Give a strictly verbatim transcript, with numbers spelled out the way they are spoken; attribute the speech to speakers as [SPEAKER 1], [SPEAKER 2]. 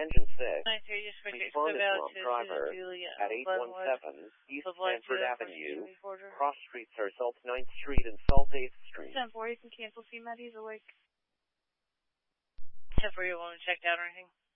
[SPEAKER 1] Engine six.
[SPEAKER 2] nine three, just for
[SPEAKER 1] Respond
[SPEAKER 2] about
[SPEAKER 1] to
[SPEAKER 2] to
[SPEAKER 1] driver
[SPEAKER 2] Julia.
[SPEAKER 1] at eight one seven East Stanford Avenue,
[SPEAKER 2] Cross
[SPEAKER 1] cross streets are Salt ninth Street and Salt eighth Street.
[SPEAKER 2] ten four, you can cancel C M A D, he's awake. ten four, you want him checked out or anything?